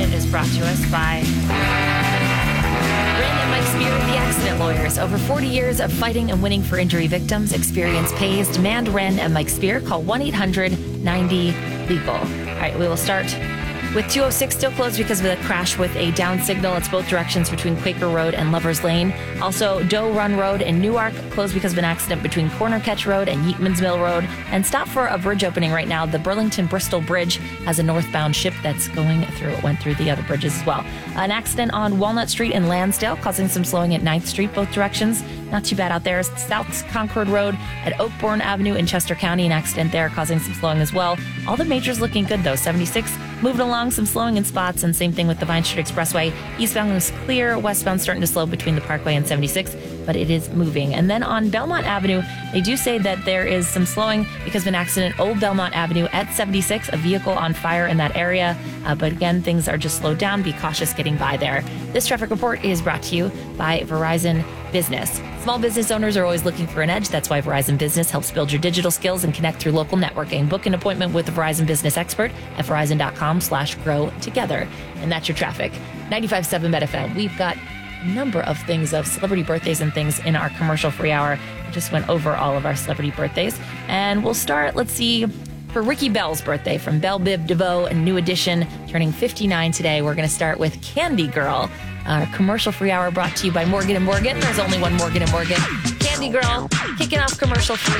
It is brought to us by Ren and Mike Spear, the accident lawyers. Over 40 years of fighting and winning for injury victims. Experience pays. Demand Ren and Mike Spear. Call 1-800-90-LEGAL. All right, we will start with 206 still closed because of the crash with a down signal. It's both directions between Quaker Road and Lover's Lane. Also, Doe Run Road in Newark closed because of an accident between Corner Catch Road and Yeatman's Mill Road. And stop for a bridge opening right now. The Burlington-Bristol Bridge has a northbound ship that's going through. It went through the other bridges as well. An accident on Walnut Street in Lansdale causing some slowing at 9th Street, both directions. Not too bad out there. South Concord Road at Oakbourne Avenue in Chester County, an accident there causing some slowing as well. All the majors looking good though. 76 moving along, some slowing in spots, and same thing with the Vine Street Expressway. Eastbound was clear, westbound starting to slow between the Parkway and 76, but it is moving. And then on Belmont Avenue, they do say that there is some slowing because of an accident, Old Belmont Avenue at 76, a vehicle on fire in that area. But again, things are just slowed down. Be cautious getting by there. This traffic report is brought to you by Verizon Business. Small business owners are always looking for an edge. That's why Verizon Business helps build your digital skills and connect through local networking. Book an appointment with a Verizon Business expert at verizon.com/grow together. And that's your traffic. 95.7 MetFM. We've got a number of things of celebrity birthdays and things in our commercial-free hour. We just went over all of our celebrity birthdays. And we'll start, let's see, for Ricky Bell's birthday from Belle Biv DeVoe and New Edition, turning 59 today. We're going to start with Candy Girl. Our commercial-free hour brought to you by Morgan & Morgan. There's only one Morgan & Morgan. Candy Girl, kicking off commercial-free.